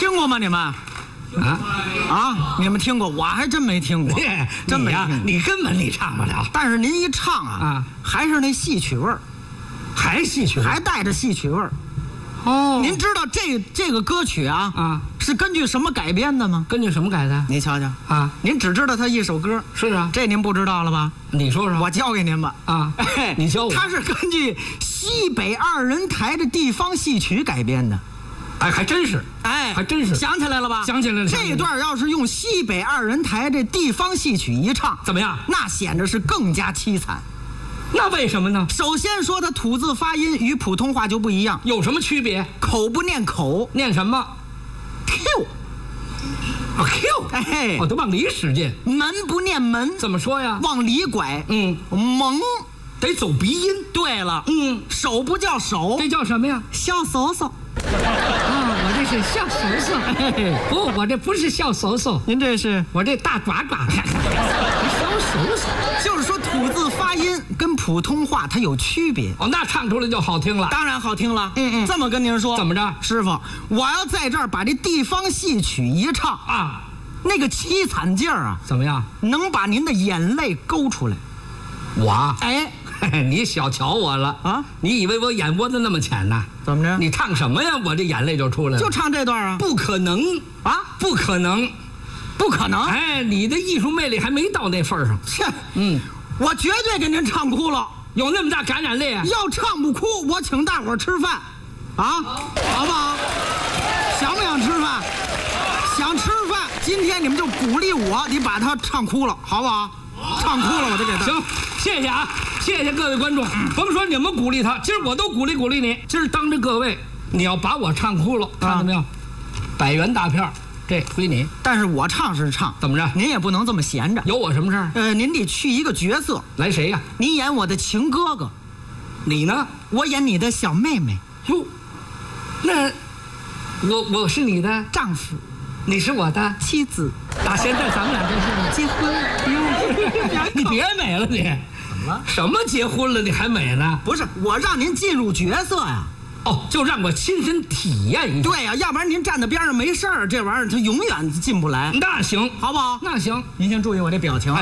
听过吗？你们？你们听过？我还真没听过，真没听过。 你根本你唱不了。 但是您一唱啊，还是那戏曲味儿， 还戏曲， 还带着戏曲味儿。 哦， 您知道这个歌曲是根据什么改编的吗？ 根据什么改的？ 你瞧瞧您只知道它一首歌。 是啊， 这您不知道了吧？ 你说说， 我教给您吧。 你教我。 它是根据西北二人台的地方戏曲改编的。 还真是，还真是。 想起来了吧？ 想起来了。 这一段要是用西北二人台这地方戏曲一唱， 怎么样？ 那显得是更加凄惨。 那为什么呢？ 首先说它吐字发音与普通话就不一样， 有什么区别？ 口不念口， 念什么 ？Q。 Q。我都往里使劲。 门不念门， 怎么说呀？ 往里拐。蒙。 得走鼻音。 对了。手不叫手， 这叫什么呀？ 小手手。 我这是小手手。不，我这不是小手手。 您这是？ 我这大爪爪。小手手。 就是说吐字发音跟普通话它有区别。 那唱出来就好听了。 当然好听了。这么跟您说。 怎么着？ 师傅，我要在这儿把这地方戏曲一唱那个凄惨劲儿怎么样？ 能把您的眼泪勾出来。 我？你小瞧我了你以为我眼窝子那么浅呐？ 怎么着？ 你唱什么呀？我这眼泪就出来了。 就唱这段不可能不可能， 不可能！ 你的艺术魅力还没到那份上。 我绝对给您唱哭了， 有那么大感染力要唱不哭，我请大伙儿吃饭，好不好？想不想吃饭？想吃饭，今天你们就鼓励我，你把它唱哭了，好不好？唱哭了我就给他。 行，谢谢谢谢各位观众。甭说你们鼓励他，今儿我都鼓励鼓励你。今儿当着各位，你要把我唱哭了，看到没有？100元大票，这归你。 但是我唱是唱， 怎么着？ 您也不能这么闲着。 有我什么事儿？ 您得去一个角色。 来谁呀？ 您演我的情哥哥， 你呢？ 我演你的小妹妹。 哟，那我是你的丈夫， 你是我的妻子。 现在咱们俩就是结婚。 你别美了你。 怎么了？ 什么结婚了你还美呢？ 不是，我让您进入角色呀。 就让我亲身体验一下。 对呀，要不然您站在边上没事儿，这玩意儿它永远进不来。 那行， 好不好？ 那行， 您先注意我这表情。